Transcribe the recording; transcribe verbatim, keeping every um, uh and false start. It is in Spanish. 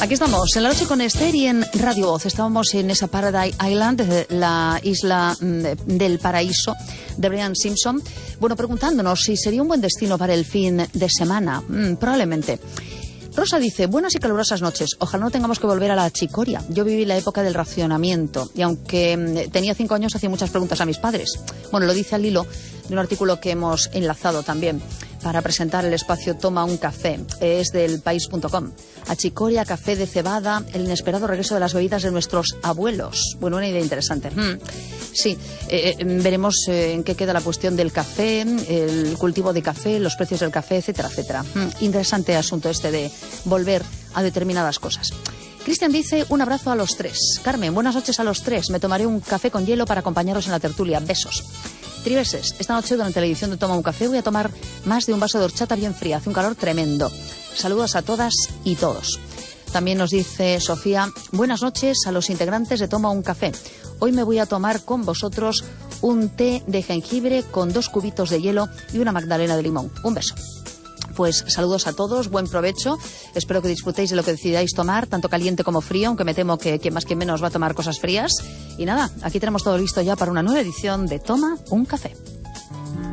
Aquí estamos, en la noche con Esther y en Radio Voz. Estábamos en esa Paradise Island, la isla del paraíso de Brian Simpson. Bueno, preguntándonos si sería un buen destino para el fin de semana. Mm, probablemente. Rosa dice, buenas y calurosas noches. Ojalá no tengamos que volver a la chicoria. Yo viví la época del racionamiento y aunque tenía cinco años hacía muchas preguntas a mis padres. Bueno, lo dice al hilo de un artículo que hemos enlazado también para presentar el espacio Toma un café. Es del país punto com. Achicoria, café de cebada, el inesperado regreso de las bebidas de nuestros abuelos. Bueno, una idea interesante. Mm. Sí, eh, veremos eh, en qué queda la cuestión del café, el cultivo de café, los precios del café, etcétera, etcétera. Mm. Interesante asunto este de volver a determinadas cosas. Cristian dice, un abrazo a los tres. Carmen, buenas noches a los tres. Me tomaré un café con hielo para acompañaros en la tertulia. Besos. Triveses, esta noche durante la edición de Toma un café voy a tomar más de un vaso de horchata bien fría. Hace un calor tremendo. Saludos a todas y todos. También nos dice Sofía, buenas noches a los integrantes de Toma un café. Hoy me voy a tomar con vosotros un té de jengibre con dos cubitos de hielo y una magdalena de limón. Un beso. Pues saludos a todos, buen provecho. Espero que disfrutéis de lo que decidáis tomar, tanto caliente como frío, aunque me temo que quien más que menos va a tomar cosas frías. Y nada, aquí tenemos todo listo ya para una nueva edición de Toma un café.